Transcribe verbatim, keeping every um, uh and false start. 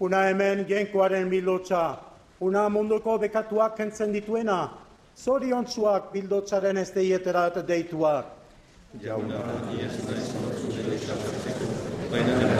Una hemen genkoaren bildotsa, una munduko bekatuak kentzen dituena, zoriontsuak bildotsaren esteietara deituak. Jauna, ni ez naiz zure esatzeko, baina